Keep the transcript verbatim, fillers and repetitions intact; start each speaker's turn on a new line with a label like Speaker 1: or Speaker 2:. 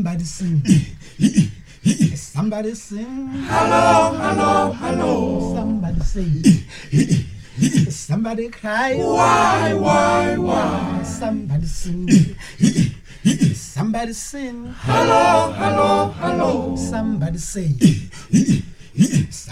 Speaker 1: Somebody sing. Somebody sing.
Speaker 2: Hello, hello, hello.
Speaker 1: Somebody sing. Somebody cry.
Speaker 2: Why, why, why?
Speaker 1: Somebody sing. Somebody sing.
Speaker 2: Hello, hello, hello.
Speaker 1: Somebody sing.